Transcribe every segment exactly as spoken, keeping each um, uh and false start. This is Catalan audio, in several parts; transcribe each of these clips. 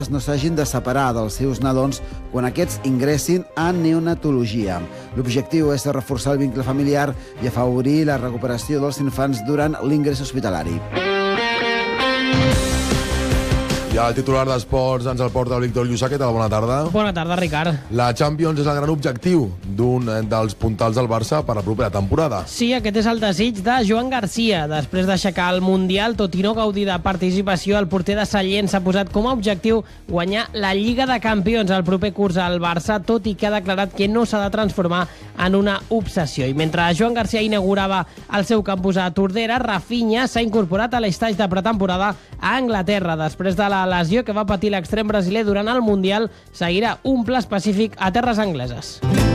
no s'hagin de separar dels seus nadons quan aquests ingressin a neonatologia. L'objectiu és reforçar el vincle familiar i afavorir la recuperació dels infants durant l'ingrés hospitalari. I el titular d'Esports ens el porta el Víctor Lluçà. Què tal? Bona tarda. Bona tarda, Ricard. La Champions és el gran objectiu d'un dels puntals del Barça per la propera temporada. Sí, aquest és el desig de Joan Garcia. Després d'aixecar el Mundial, tot i no gaudir de participació, el porter de Sallent s'ha posat com a objectiu guanyar la Lliga de Campions el proper curs al Barça, tot i que ha declarat que no s'ha de transformar en una obsessió. I mentre Joan Garcia inaugurava el seu campus a Tordera, Rafinha s'ha incorporat a l'estatge de pretemporada a Anglaterra. Després de la lesió que va patir l'extrem brasiler durant el Mundial, seguirà un pla específic a terres angleses.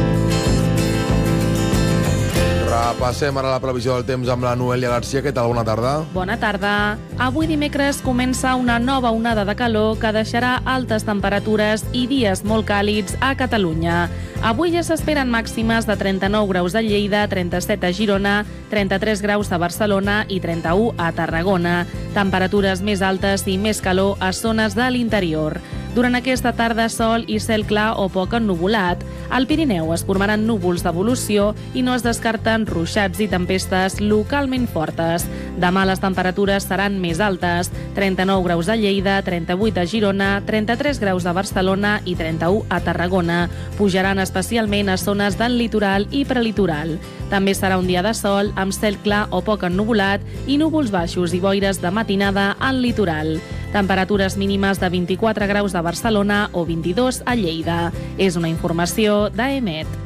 Repassem ara la previsió del temps amb la Noelia Garcia. Què tal? Bona tarda. Bona tarda. Avui dimecres comença una nova onada de calor que deixarà altes temperatures i dies molt càlids a Catalunya. Avui ja s'esperen màximes de trenta-nou graus a Lleida, trenta-set a Girona, trenta-tres graus a Barcelona i trenta-u a Tarragona. Temperatures més altes i més calor a zones de l'interior. Durant aquesta tarda, sol i cel clar o poc ennuvolat. Al Pirineu es formaran núvols d'evolució i no es descarten ruixats i tempestes localment fortes. Demà les temperatures seran més altes, trenta-nou graus a Lleida, trenta-vuit a Girona, trenta-tres graus a Barcelona i trenta-u a Tarragona. Pujaran especialment a zones del litoral i prelitoral. També serà un dia de sol, amb cel clar o poc ennuvolat i núvols baixos i boires de matinada al litoral. Temperatures mínimes de vint-i-quatre graus a Barcelona o vint-i-dos a Lleida. És una informació d'A E M E T.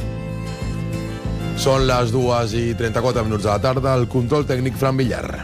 Són les dues i trenta-quatre minuts de la tarda. El control tècnic, Fran Villar.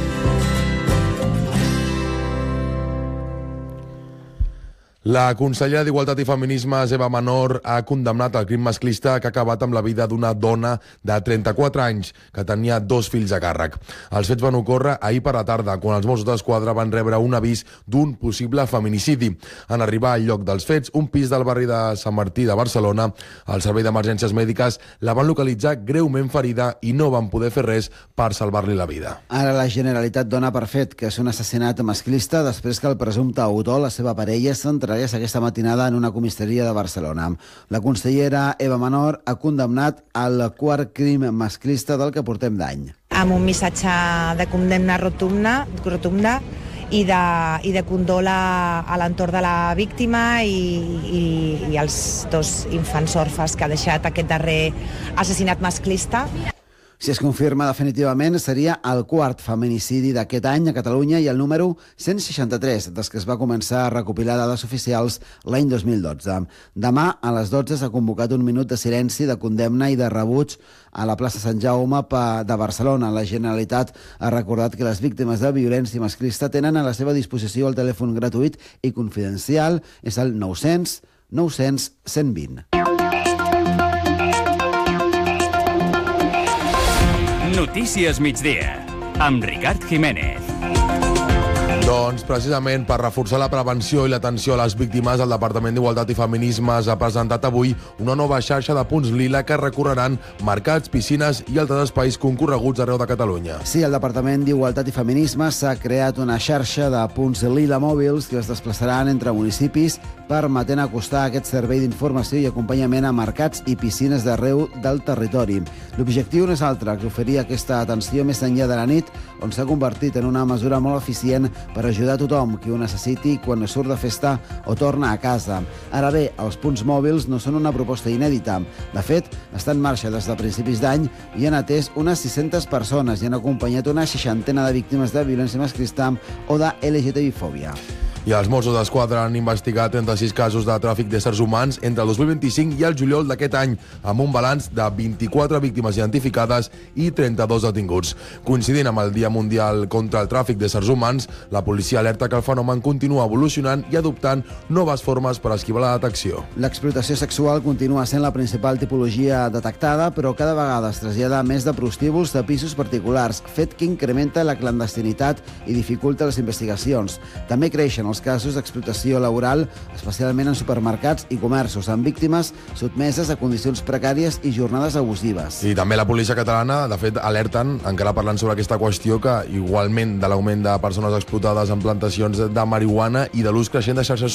La consellera d'Igualtat i Feminismes, Eva Menor, ha condemnat el crim masclista que ha acabat amb la vida d'una dona de trenta-quatre anys que tenia dos fills a càrrec. Els fets van ocórrer ahir per la tarda, quan els Mossos d'Esquadra van rebre un avís d'un possible feminicidi. En arribar al lloc dels fets, un pis del barri de Sant Martí de Barcelona, el Servei d'Emergències Mèdiques la van localitzar greument ferida i no van poder fer res per salvar-li la vida. Ara la Generalitat dona per fet que és un assassinat masclista després que el presumpte autor, la seva parella, s'entrarà aquesta matinada en una comissaria de Barcelona. La consellera Eva Menor ha condemnat el quart crim masclista del que portem d'any. Amb un missatge de condemna rotunda, rotunda i de, i de condol a, a l'entorn de la víctima i, i, i els dos infants orfes que ha deixat aquest darrer assassinat masclista. Si es confirma definitivament, seria el quart feminicidi d'aquest any a Catalunya i el número cent seixanta-tres, des que es va començar a recopilar dades oficials l'any dos mil dotze. Demà, a les dotze, s'ha convocat un minut de silenci, de condemna i de rebuig a la plaça Sant Jaume de Barcelona. La Generalitat ha recordat que les víctimes de violència masclista tenen a la seva disposició el telèfon gratuït i confidencial, és el nou cents nou cents cent vint. Notícies migdia, amb Ricard Jiménez. Doncs precisament per reforçar la prevenció i l'atenció a les víctimes, el Departament d'Igualtat i Feminismes ha presentat avui una nova xarxa de punts lila que recorreran mercats, piscines i altres espais concorreguts arreu de Catalunya. Sí, el Departament d'Igualtat i Feminismes s'ha creat una xarxa de punts lila mòbils que es desplaçaran entre municipis, permetent acostar aquest servei d'informació i acompanyament a mercats i piscines d'arreu del territori. L'objectiu no és altre que oferir aquesta atenció més enllà de la nit, on s'ha convertit en una mesura molt eficient per ajudar a tothom qui ho necessiti quan surt de festa o torna a casa. Ara bé, els punts mòbils no són una proposta inèdita. De fet, està en marxa des de principis d'any i han atès unes sis-centes persones i han acompanyat una seixantena de víctimes de violència masclista o de L G T B-fòbia. I els Mossos d'Esquadra han investigat trenta-sis casos de tràfic d'éssers humans entre el dos mil vint-i-cinc i el juliol d'aquest any, amb un balanç de vint-i-quatre víctimes identificades i trenta-dos detinguts. Coincidint amb el Dia Mundial contra el Tràfic d'éssers humans, la policia alerta que el fenomen continua evolucionant i adoptant noves formes per esquivar la detecció. L'explotació sexual continua sent la principal tipologia detectada, però cada vegada es trasllada a més de prostíbuls de pisos particulars, fet que incrementa la clandestinitat i dificulta les investigacions. També creixen els els casos d'explotació laboral, especialment en supermercats i comerços, amb víctimes sotmeses a condicions precàries i jornades abusives. I també la policia catalana, de fet, alerten, encara parlant sobre aquesta qüestió, que igualment de l'augment de persones explotades en plantacions de marihuana i de l'ús creixent de xarxes